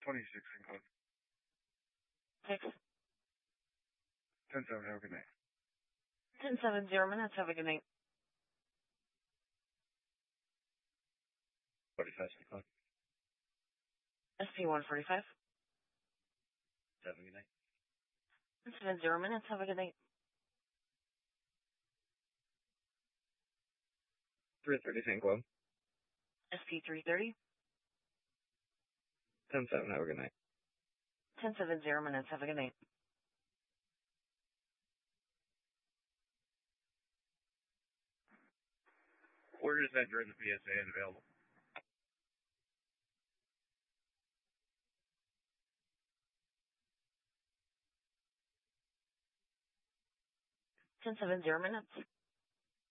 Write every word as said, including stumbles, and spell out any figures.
twenty-six in code. Six. ten seven, have a good night. ten seven, zero minutes, have a good night. forty-five in code. S P one forty-five. Have a good night. ten seven, zero minutes, have a good night. three thirty Tango. S P three thirty. ten seven, have a good night. ten seven, zero minutes, have a good night. Where is that during the P S A and available? ten seven, zero minutes.